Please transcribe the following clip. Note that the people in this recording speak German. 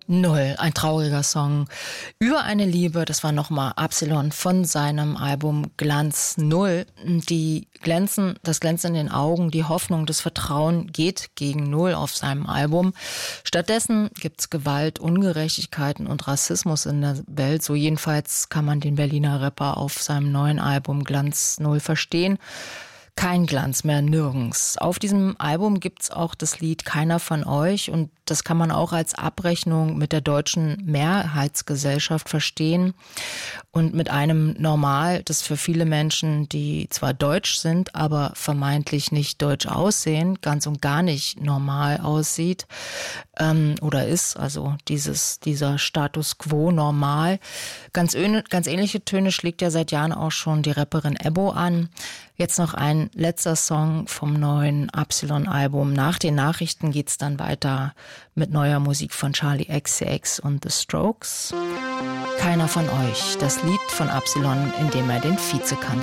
Null, ein trauriger Song über eine Liebe. Das war nochmal Absilon von seinem Album Glanz Null. Das Glänzen in den Augen, die Hoffnung, das Vertrauen geht gegen Null auf seinem Album. Stattdessen gibt's Gewalt, Ungerechtigkeiten und Rassismus in der Welt. So jedenfalls kann man den Berliner Rapper auf seinem neuen Album Glanz Null verstehen. Kein Glanz mehr, nirgends. Auf diesem Album gibt's auch das Lied Keiner von euch und das kann man auch als Abrechnung mit der deutschen Mehrheitsgesellschaft verstehen und mit einem Normal, das für viele Menschen, die zwar deutsch sind, aber vermeintlich nicht deutsch aussehen, ganz und gar nicht normal aussieht oder ist, also dieser Status quo normal. Ganz ähnliche Töne schlägt ja seit Jahren auch schon die Rapperin Ebbo an. Jetzt noch ein letzter Song vom neuen Absilon-Album. Nach den Nachrichten geht's dann weiter mit neuer Musik von Charli XCX und The Strokes. Keiner von euch, das Lied von Absilon, in dem er den Vizekanzler